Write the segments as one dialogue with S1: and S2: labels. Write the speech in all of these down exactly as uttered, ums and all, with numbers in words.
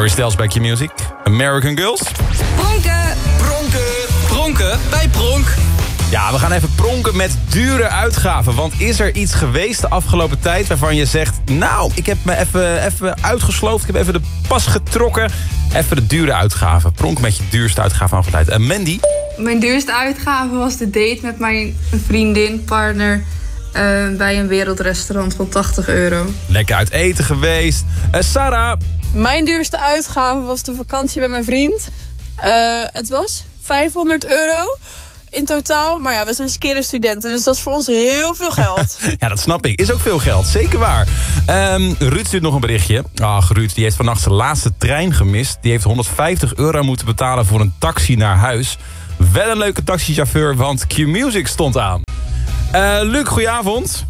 S1: Harry Styles bij Q-Music. American Girls.
S2: Pronken, pronken, pronken bij Pronk.
S1: Ja, we gaan even pronken met dure uitgaven. Want is er iets geweest de afgelopen tijd waarvan je zegt... nou, ik heb me even, even uitgesloofd. Ik heb even de pas getrokken. Even de dure uitgaven. Pronk met je duurste uitgave van afgelopen tijd. En Mandy?
S3: Mijn duurste uitgave was de date met mijn vriendin, partner... Uh, bij een wereldrestaurant van tachtig euro.
S1: Lekker uit eten geweest. Uh, Sarah?
S4: Mijn duurste uitgave was de vakantie met mijn vriend. Uh, het was vijfhonderd euro in totaal. Maar ja, we zijn skillende studenten, dus dat is voor ons heel veel geld.
S1: Ja, dat snap ik. Is ook veel geld, zeker waar. Um, Ruud stuurt nog een berichtje. Ach, Ruud, die heeft vannacht zijn laatste trein gemist. Die heeft honderdvijftig euro moeten betalen voor een taxi naar huis. Wel een leuke taxichauffeur, want Q-Music stond aan. Uh, Luc, goedenavond.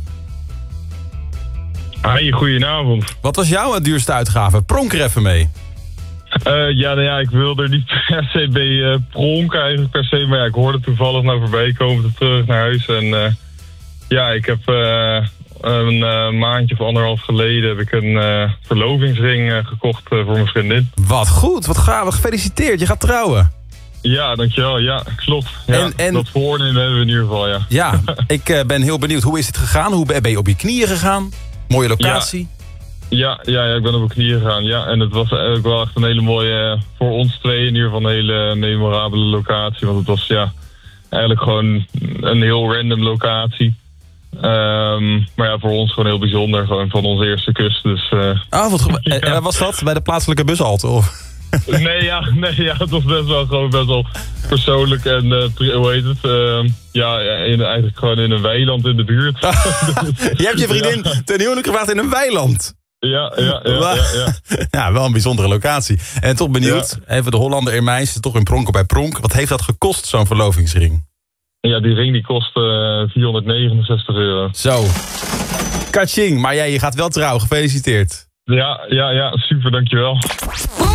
S5: Hi, goedenavond.
S1: Wat was jouw duurste uitgave? Pronk er even mee.
S5: Uh, ja, nou ja, ik wilde er niet per se bij uh, pronken eigenlijk per se. Maar ja, ik hoorde toevallig nou voorbij komen terug naar huis. En uh, ja, ik heb uh, een uh, maandje of anderhalf geleden heb ik een uh, verlovingsring uh, gekocht uh, voor mijn vriendin.
S1: Wat goed, wat gaaf. Gefeliciteerd, je gaat trouwen.
S5: Ja, dankjewel. Ja, klopt. Ja,
S1: en, en...
S5: Dat voornemen hebben we in ieder geval, ja.
S1: Ja, ik uh, ben heel benieuwd. Hoe is het gegaan? Hoe ben je op je knieën gegaan? Mooie locatie.
S5: Ja, ja, ja, ik ben op mijn knieën gegaan. Ja, en het was eigenlijk wel echt een hele mooie, voor ons twee in ieder geval een hele memorabele locatie. Want het was ja, eigenlijk gewoon een heel random locatie. Um, maar ja, voor ons gewoon heel bijzonder. Gewoon van onze eerste kus. Dus, uh,
S1: oh, wat goed. Ja. En was dat bij de plaatselijke bushalte? Of?
S5: Nee, ja, nee, ja, het was best wel gewoon best wel persoonlijk en uh, hoe heet het? Uh, ja, in, eigenlijk gewoon in een weiland in de buurt.
S1: Je hebt je vriendin ja. ten huwelijk gevraagd in een weiland.
S5: Ja, ja, ja, ja, ja.
S1: Ja, wel een bijzondere locatie. En toch benieuwd, ja. Even de Hollander in mij, toch in Pronken bij Pronk. Wat heeft dat gekost, zo'n verlovingsring?
S5: Ja, die ring die kost uh, vierhonderdnegenenzestig euro.
S1: Zo. Kaching, maar jij, je gaat wel trouwen. Gefeliciteerd.
S5: Ja, ja, ja, super, dankjewel.